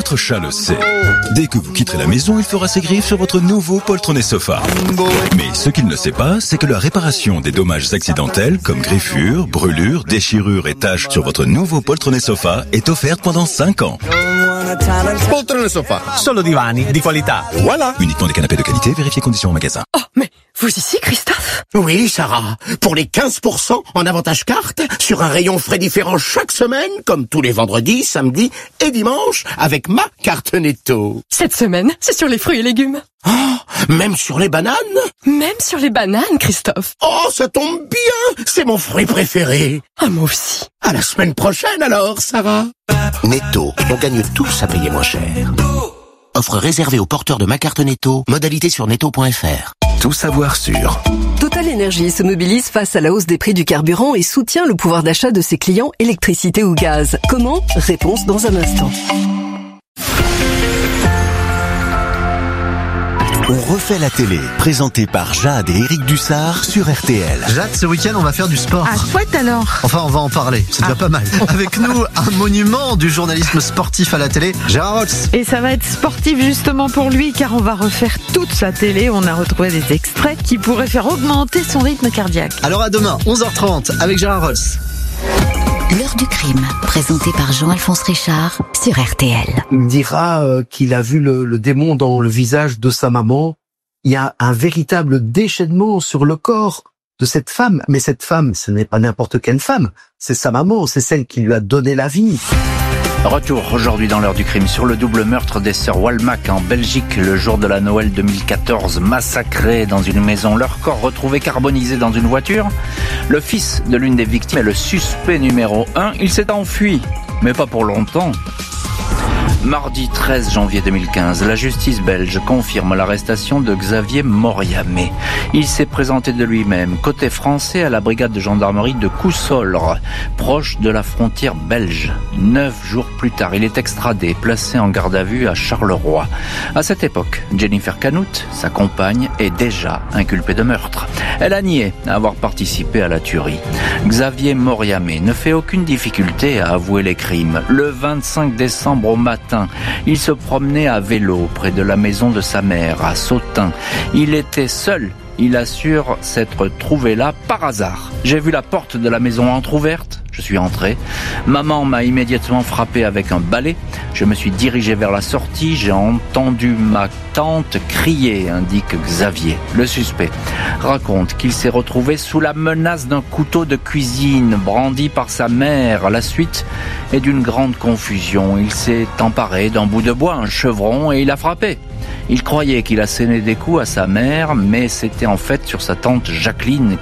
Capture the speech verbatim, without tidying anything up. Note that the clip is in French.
votre chat le sait. Dès que vous quitterez la maison, il fera ses griffes sur votre nouveau poltronné sofa. Mais ce qu'il ne sait pas, c'est que la réparation des dommages accidentels comme griffures, brûlures, déchirures et taches sur votre nouveau poltronné sofa est offerte pendant cinq ans. Poltrone sofa. Solo divani di qualità. Voilà. Uniquement des canapés de qualité, vérifiez conditions au magasin. Oh, mais vous ici, Christophe? Oui, Sarah. Pour les quinze pour cent en avantage carte, sur un rayon frais différent chaque semaine, comme tous les vendredis, samedis et dimanches, avec ma carte Netto. Cette semaine, c'est sur les fruits et légumes. Oh, même sur les bananes? Même sur les bananes, Christophe. Oh, ça tombe bien. C'est mon fruit préféré. Ah, moi aussi. À la semaine prochaine alors, Sarah. Netto, on gagne tous à payer moins cher. Offre réservée aux porteurs de ma carte Netto. Modalité sur netto point f r. Tout savoir sur Total Energy se mobilise face à la hausse des prix du carburant et soutient le pouvoir d'achat de ses clients électricité ou gaz. Comment? Réponse dans un instant. On refait la télé, présenté par Jade et Éric Dussard sur R T L. Jade, ce week-end, on va faire du sport. Ah, chouette alors. Enfin, on va en parler, c'est déjà Ah. pas mal. Avec nous, un monument du journalisme sportif à la télé, Gérard Rolls. Et ça va être sportif justement pour lui, car on va refaire toute sa télé. On a retrouvé des extraits qui pourraient faire augmenter son rythme cardiaque. Alors à demain, onze heures trente, avec Gérard Rolls. L'heure du crime, présenté par Jean-Alphonse Richard sur R T L. Il me dira euh, qu'il a vu le, le démon dans le visage de sa maman. Il y a un véritable déchaînement sur le corps de cette femme. Mais cette femme, ce n'est pas n'importe quelle femme. C'est sa maman, c'est celle qui lui a donné la vie. Retour aujourd'hui dans l'heure du crime sur le double meurtre des sœurs Walmack en Belgique le jour de la Noël deux mille quatorze, massacrés dans une maison, leur corps retrouvé carbonisé dans une voiture. Le fils de l'une des victimes est le suspect numéro un. Il s'est enfui, mais pas pour longtemps. Mardi treize janvier deux mille quinze, la justice belge confirme l'arrestation de Xavier Moriamé. Il s'est présenté de lui-même, côté français, à la brigade de gendarmerie de Cousolre, proche de la frontière belge. Neuf jours plus tard, il est extradé, placé en garde à vue à Charleroi. À cette époque, Jennifer Canout, sa compagne, est déjà inculpée de meurtre. Elle a nié avoir participé à la tuerie. Xavier Moriamé ne fait aucune difficulté à avouer les crimes. Le vingt-cinq décembre au matin, il se promenait à vélo près de la maison de sa mère, à Sautin. Il était seul. Il assure s'être trouvé là par hasard. J'ai vu la porte de la maison entrouverte. Je suis entré. Maman m'a immédiatement frappé avec un balai. Je me suis dirigé vers la sortie. J'ai entendu ma tante crier, indique Xavier. Le suspect raconte qu'il s'est retrouvé sous la menace d'un couteau de cuisine brandi par sa mère. La suite est d'une grande confusion. Il s'est emparé d'un bout de bois, un chevron, et il a frappé. Il croyait qu'il assénait des coups à sa mère, mais c'était en fait sur sa tante Jacqueline